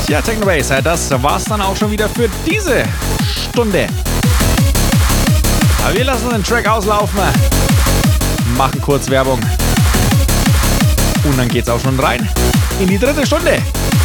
Ja, Technobase, das war's dann auch schon wieder für diese Stunde. Aber wir lassen den Track auslaufen, machen kurz Werbung und dann geht's auch schon rein in die dritte Stunde.